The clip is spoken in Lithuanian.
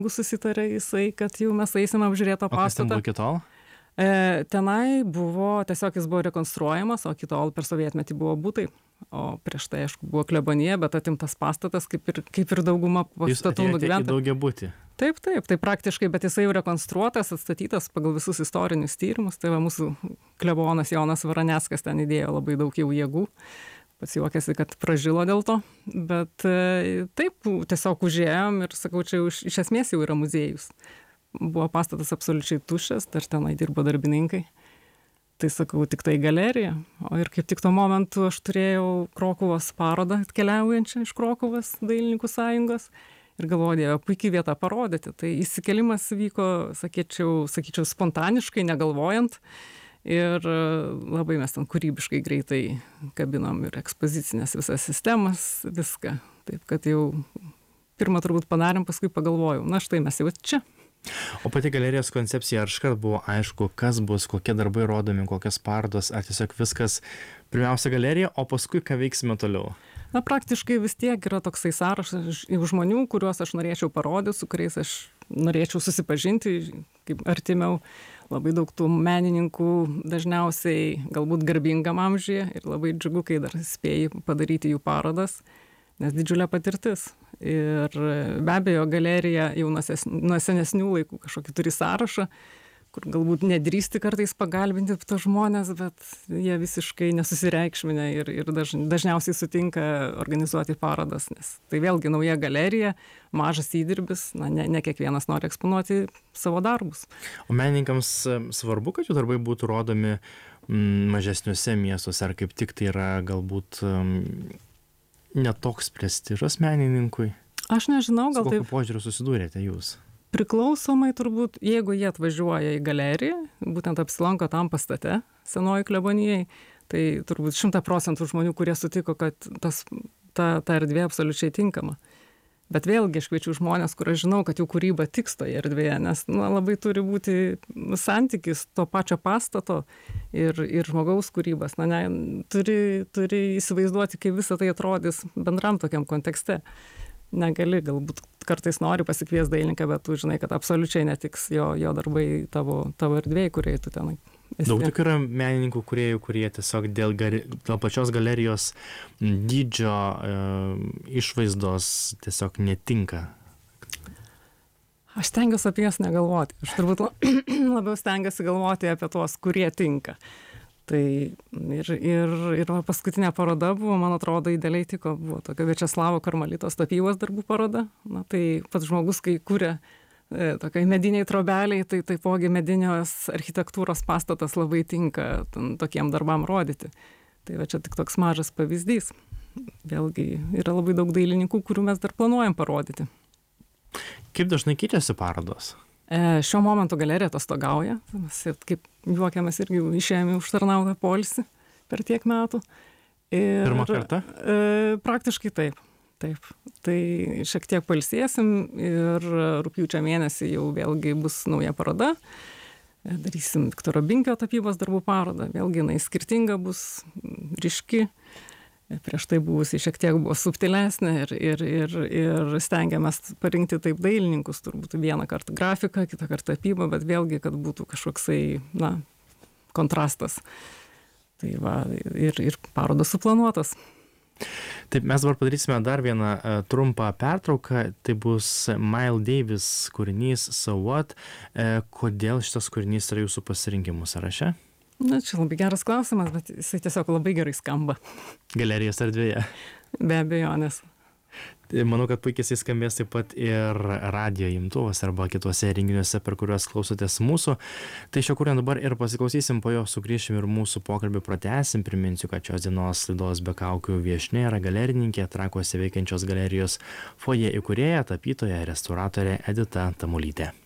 susitarė jisai, kad jau mes eisim apžiūrėto O kas ten pastatą. buvo iki tol? Tenai buvo, tiesiog jis buvo rekonstruojamas, o iki tol per sovietmetį buvo butai. O prieš tai, aišku, buvo klebonija, bet atimtas pastatas, kaip ir dauguma Jūs pastatų atėjote į nugyventa. daugiabutį. Taip, tai praktiškai, bet jisai jau rekonstruotas, atstatytas pagal visus istorinius tyrimus. Tai va mūsų klebonas Jonas Varaneckas ten įdėjo labai daug jau jėgų. Pats juokėsi, kad pražilo dėl to. Bet taip, tiesiog užėjom ir sakau, čia jau iš esmės jau yra muziejus. Buvo pastatas absoliučiai tuščias, dar tenai dirbo darbininkai. Tai sakau, tik tai galerija. O ir kaip tik tuo momentu aš turėjau Krokuvos parodą atkeliaujančią iš Krokuvos dailininkų sąjungos. Ir galvodėjau, puikiai vieta parodyti. Tai įsikėlimas vyko, sakyčiau, spontaniškai, negalvojant. Ir labai mes ten kūrybiškai greitai kabinom ir ekspozicinės visas sistemas, viską. Taip, kad jau pirmą turbūt padarėm, paskui pagalvojau, na štai mes jau čia. O pati galerijos koncepcija, ar iškart buvo aišku, kas bus, kokie darbai rodomi, kokios parodos, ar tiesiog viskas pirmiausia galerija, o paskui ką veiksime toliau? Na, praktiškai vis tiek yra toksai sąrašas žmonių, kuriuos aš norėčiau parodyti, su kuriais aš norėčiau susipažinti, kaip artimiau. Labai daug tų menininkų dažniausiai galbūt garbingam amžiuje ir labai džiugu, kai dar spėjai padaryti jų parodas, nes didžiulė patirtis. Ir be abejo, galerija jau nuo senesnių laikų kažkokį turi sąrašą, kur galbūt nedrįsti kartais pagalbinti tos žmonės, bet jie visiškai nesusireikšminę ir dažniausiai sutinka organizuoti parodas, nes tai vėlgi nauja galerija, mažas įdirbis, ne kiekvienas nori eksponuoti savo darbus. O menininkams svarbu, kad jų darbai būtų rodomi mažesniuose miestuose, ar kaip tik tai yra galbūt netoks prestižas menininkui? Aš nežinau, gal taip. Su kokiu požiūriu susidūrėte jūs? Priklausomai turbūt, jeigu jie atvažiuoja į galeriją, būtent apsilanko tam pastate, senoji klebonijai, tai turbūt 100% žmonių, kurie sutiko, kad ta erdvė absoliučiai tinkama. Bet vėlgi aš kviečiu žmonės, kur aš žinau, kad jų kūryba tiks toje erdvėje, nes labai turi būti santykis to pačio pastato ir žmogaus kūrybos. Turi įsivaizduoti, kaip visą tai atrodys bendram tokiam kontekste. Negali, galbūt kartais nori pasikvies dailininką, bet tu žinai, kad absoliučiai netiks jo darbai tavo erdvėje, kuriai tu tenai esi. Daug tokių yra menininkų, kurie tiesiog dėl pačios galerijos dydžio išvaizdos tiesiog netinka. Aš stengiuosi apie jas negalvoti. Aš turbūt labiau stengiuosi galvoti apie tuos, kurie tinka. Tai ir paskutinė paroda buvo, man atrodo, idealiai tiko, buvo tokia Viačeslavo Karmalitos tapybos darbų paroda. Tai pats žmogus, kai kūrė tokiai mediniai trobeliai, tai taipogi medinės architektūros pastatas labai tinka tokiem darbam rodyti. Tai va čia tik toks mažas pavyzdys. Vėlgi yra labai daug dailininkų, kurių mes dar planuojam parodyti. Kaip dažnai keičiasi parodos? Šiuo momentu galerija atostogauja, kaip juokiamės irgi išėjome užtarnautą poilsį per tiek metų. Pirmą kartą? Praktiškai taip. Tai šiek tiek pailsėsim ir rugpjūčio mėnesį jau vėlgi bus nauja paroda. Darysim Viktoro Binkio tapybos darbų parodą. Vėlgi jinai skirtinga bus, ryški. Prieš tai buvusi šiek tiek buvo subtilesnė ir stengiamės parinkti taip dailininkus, turbūt vieną kartą grafiką, kitą kartą tapybą, bet vėlgi, kad būtų kažkoksai, kontrastas. Tai va, ir parodos suplanuotas. Taip, mes dabar padarysime dar vieną trumpą pertrauką. Tai bus Miles Davis kūrinys So What. Kodėl šitas kūrinys yra jūsų pasirinkimų sąraše? Čia labai geras klausimas, bet jisai tiesiog labai gerai skamba. Galerijos erdvėje. Be abejonės. Manau, kad puikiai jisai skambės taip pat ir radijo imtuvas arba kituose renginiuose, per kuriuos klausotės mūsų. Tai šio kūrinio dabar ir pasiklausysim, po jo sugrįšim ir mūsų pokalbį pratęsim. Priminsiu, kad šios dienos laidos Be kaukių viešnia yra galerininkė, Trakuose veikiančios galerijos Foje įkūrėja, tapytoja, restauratorė Edita Tamulytė.